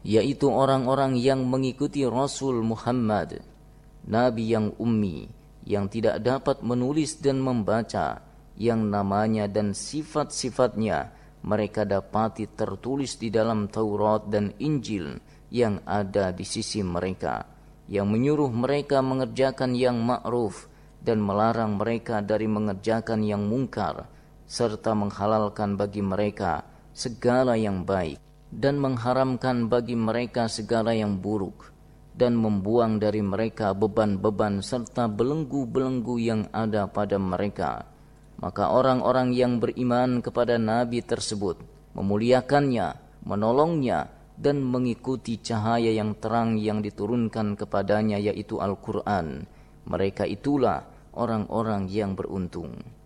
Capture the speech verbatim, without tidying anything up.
yaitu orang-orang yang mengikuti Rasul Muhammad, Nabi yang ummi, yang tidak dapat menulis dan membaca, yang namanya dan sifat-sifatnya mereka dapati tertulis di dalam Taurat dan Injil yang ada di sisi mereka, yang menyuruh mereka mengerjakan yang ma'ruf dan melarang mereka dari mengerjakan yang mungkar, serta menghalalkan bagi mereka segala yang baik dan mengharamkan bagi mereka segala yang buruk, dan membuang dari mereka beban-beban serta belenggu-belenggu yang ada pada mereka. Maka orang-orang yang beriman kepada Nabi tersebut memuliakannya, menolongnya, dan mengikuti cahaya yang terang yang diturunkan kepadanya, yaitu Al-Quran. Mereka itulah orang-orang yang beruntung.